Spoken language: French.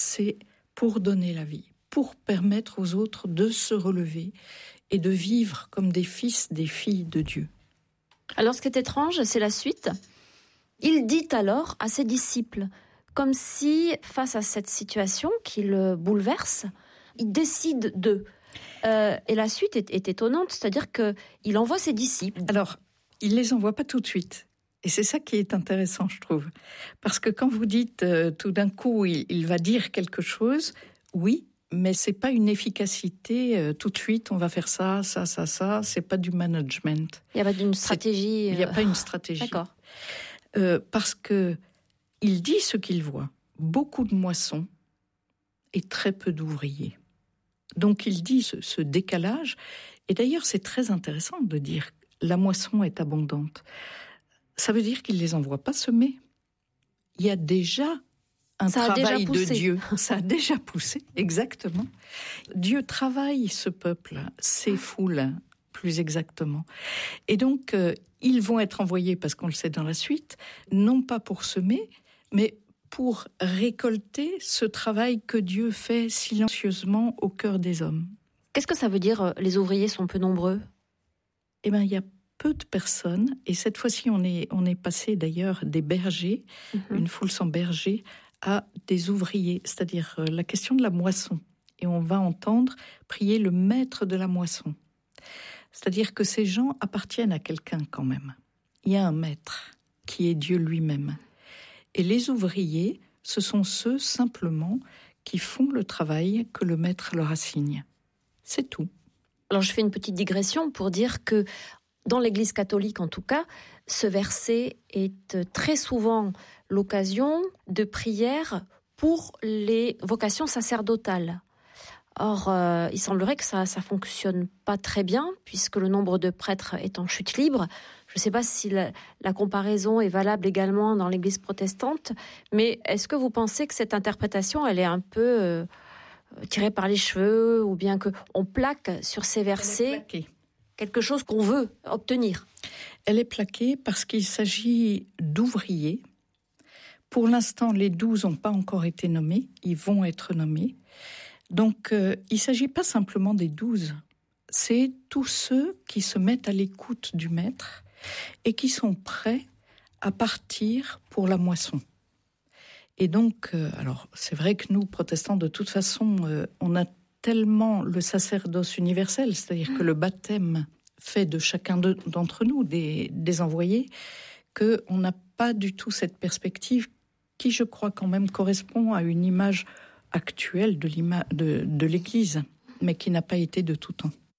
c'est pour donner la vie, pour permettre aux autres de se relever et de vivre comme des fils, des filles de Dieu. Alors ce qui est étrange, c'est la suite. Il dit alors à ses disciples, comme si, face à cette situation qui le bouleverse, il décide d'eux. Et la suite est étonnante, c'est-à-dire qu'il envoie ses disciples. Alors, il les envoie pas tout de suite. Et c'est ça qui est intéressant, je trouve. Parce que quand vous dites tout d'un coup, il va dire quelque chose, oui, mais c'est pas une efficacité tout de suite, on va faire ça, c'est pas du management. Il n'y a pas d'une stratégie. Il n'y a pas une stratégie. D'accord. Parce que il dit ce qu'il voit. Beaucoup de moissons et très peu d'ouvriers. Donc il dit ce décalage. Et d'ailleurs, c'est très intéressant de dire la moisson est abondante. Ça veut dire qu'il ne les envoie pas semer. Il y a déjà un travail de Dieu. Ça a déjà poussé, exactement. Dieu travaille ce peuple, ces foules, plus exactement. Et donc, ils vont être envoyés, parce qu'on le sait dans la suite, non pas pour semer, mais pour récolter ce travail que Dieu fait silencieusement au cœur des hommes. Qu'est-ce que ça veut dire, les ouvriers sont peu nombreux ? Eh bien, il y a peu de personnes, et cette fois-ci, on est passé d'ailleurs des bergers, une foule sans bergers, à des ouvriers, c'est-à-dire la question de la moisson. Et on va entendre prier le maître de la moisson. C'est-à-dire que ces gens appartiennent à quelqu'un quand même. Il y a un maître qui est Dieu lui-même. Et les ouvriers, ce sont ceux simplement qui font le travail que le maître leur assigne. C'est tout. Alors je fais une petite digression pour dire que dans l'Église catholique en tout cas, ce verset est très souvent l'occasion de prière pour les vocations sacerdotales. Or, il semblerait que ça fonctionne pas très bien, puisque le nombre de prêtres est en chute libre. Je ne sais pas si la comparaison est valable également dans l'Église protestante, mais est-ce que vous pensez que cette interprétation, elle est un peu tirée par les cheveux, ou bien qu'on plaque sur ces versets quelque chose qu'on veut obtenir ? Elle est plaquée parce qu'il s'agit d'ouvriers. Pour l'instant, les 12 n'ont pas encore été nommés, ils vont être nommés. Donc, il ne s'agit pas simplement des 12, c'est tous ceux qui se mettent à l'écoute du maître et qui sont prêts à partir pour la moisson. Et donc, alors c'est vrai que nous, protestants, de toute façon, on a tellement le sacerdoce universel, c'est-à-dire que le baptême fait de chacun d'entre nous des envoyés, qu'on n'a pas du tout cette perspective qui, je crois, quand même correspond à une image actuelle de l'Église, mais qui n'a pas été de tout temps.